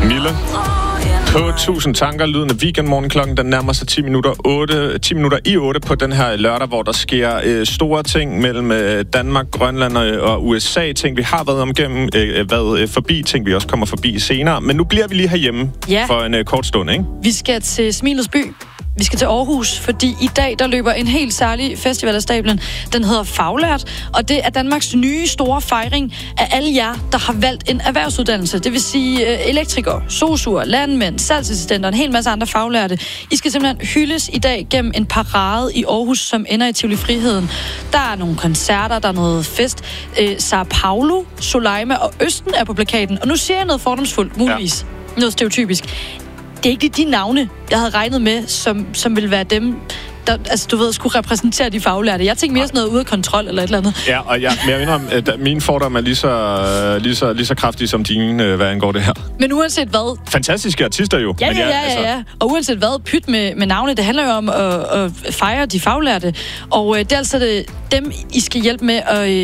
Mille. På 1000 tanker, lyden af weekendmorgenklokken, den nærmer sig 10 minutter i 8 på den her lørdag, hvor der sker store ting mellem Danmark, Grønland og USA. Ting, vi har været forbi, ting, vi også kommer forbi senere. Men nu bliver vi lige herhjemme for en kort stund, ikke? Vi skal til Smilets by. Vi skal til Aarhus, fordi i dag der løber en helt særlig festival af stablen. Den hedder Faglært, og det er Danmarks nye store fejring af alle jer, der har valgt en erhvervsuddannelse. Det vil sige elektrikere, sosuer, landmænd, salgsassistenter og en hel masse andre faglærte. I skal simpelthen hyldes i dag gennem en parade i Aarhus, som ender i Tivoli Friheden. Der er nogle koncerter, der er noget fest. Sao Paulo, Soleima og Østen er på plakaten. Og nu siger jeg noget fordomsfuldt, muligvis. Ja. Noget stereotypisk. Det er ikke de navne, jeg havde regnet med, som ville være dem, der, altså, du ved, skulle repræsentere de faglærte. Jeg tænkte mere sådan noget ude af kontrol eller et eller andet. Ja, og men jeg mener, at mine fordomme er lige så kraftige som dine, hvad angår det her. Men uanset hvad... Fantastiske artister jo. Ja. Og uanset hvad, pyt med navne, det handler jo om at fejre de faglærte. Og det er altså dem, I skal hjælpe med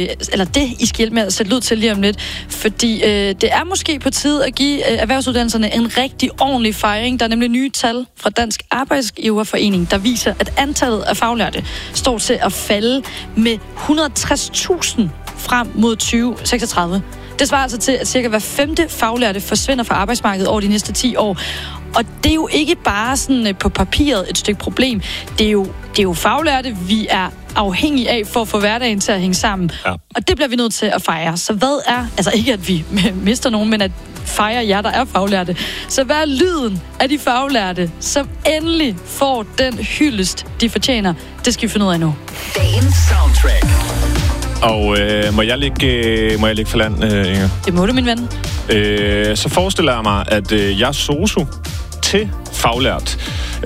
at sætte ud til lige om lidt. Fordi det er måske på tide at give erhvervsuddannelserne en rigtig ordentlig fejring. Der er nemlig nye tal fra Dansk Arbejdsgiverforening, der viser, at antallet af faglærte står til at falde med 160.000 frem mod 2036. Det svarer altså til, at cirka hver 5. faglærte forsvinder fra arbejdsmarkedet over de næste 10 år. Og det er jo ikke bare sådan på papiret et stykke problem. Det er jo faglærte, vi er afhængige af for at få hverdagen til at hænge sammen. Ja. Og det bliver vi nødt til at fejre. Så hvad er, altså ikke at vi mister nogen, men at fejre jer, der er faglærte. Så hvad er lyden af de faglærte, som endelig får den hyldest, de fortjener? Det skal vi finde ud af nu. Dagens soundtrack. Og må jeg ligge for land, Inger? Det må du, min ven. Så forestiller jeg mig, at jeg er sosu til faglært,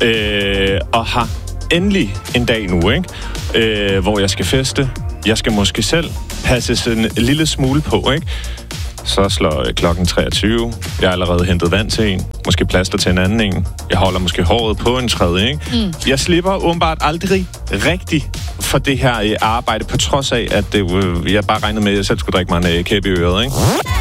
og har endelig en dag nu, ikke? Hvor jeg skal feste. Jeg skal måske selv passe en lille smule på, ikke? Så slår klokken 23. Jeg har allerede hentet vand til en. Måske plaster til en anden en. Jeg holder måske håret på en tredje, ikke? Jeg slipper åbenbart aldrig rigtig for det her arbejde, på trods af, at jeg bare regnede med, at jeg selv skulle drikke mig en kæbe i øret, ikke?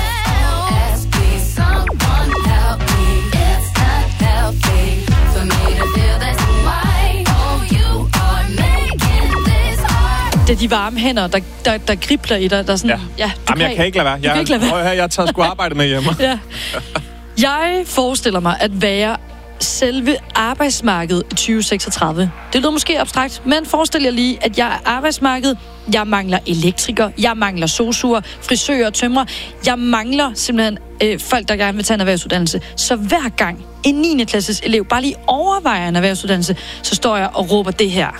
Det er de varme hænder, der gribler i dig. Der er sådan, Jamen, jeg kan ikke lade være. Jeg tager sgu arbejde med hjemme. Ja. Jeg forestiller mig at være selve arbejdsmarkedet i 2036. Det lyder måske abstrakt, men forestil jer lige, at jeg er arbejdsmarkedet. Jeg mangler elektrikere, jeg mangler sosuer, frisører, tømrer. Jeg mangler simpelthen folk, der gerne vil tage en erhvervsuddannelse. Så hver gang en 9. klasses elev bare lige overvejer en erhvervsuddannelse, så står jeg og råber det her.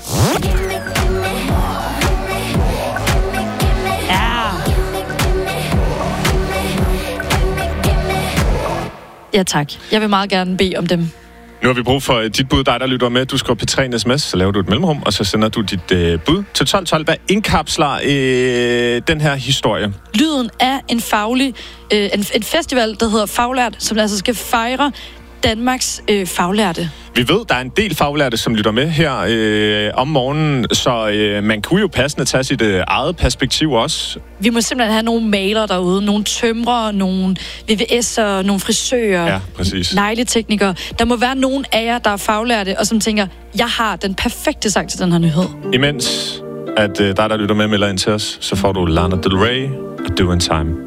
Ja, tak. Jeg vil meget gerne bede om dem. Nu har vi brug for dit bud, dig der lytter med. Du skriver P3 en sms, så laver du et mellemrum, og så sender du dit bud til 1212. Hvad indkapsler den her historie? Lyden af en en festival, der hedder Faglært, som altså skal fejre Danmarks faglærte. Vi ved, der er en del faglærte, som lytter med her om morgenen, så man kunne jo passende tage sit eget perspektiv også. Vi må simpelthen have nogle malere derude, nogle tømrere, nogle VVS'er, nogle frisører, negleteknikere. Der må være nogen af jer, der er faglærte, og som tænker, jeg har den perfekte sang til den her nyhed. Imens at der lytter med melder ind til os, så får du Lana Del Rey og Doing Time.